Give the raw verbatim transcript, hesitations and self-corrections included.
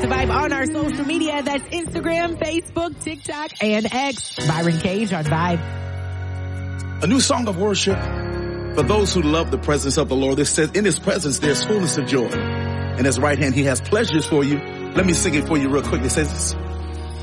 the Vibe on our social media. That's Instagram, Facebook, TikTok, and X. Byron Cage on Vibe. A new song of worship for those who love the presence of the Lord. It says, in his presence there's fullness of joy. In his right hand he has pleasures for you. Let me sing it for you real quick. It says this.